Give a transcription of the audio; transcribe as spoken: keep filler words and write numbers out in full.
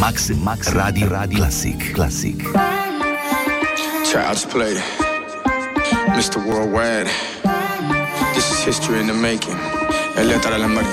Max, Max Radio, Radio Classic, Classic. Child's play, mister Worldwide. This is history in the making. El letra la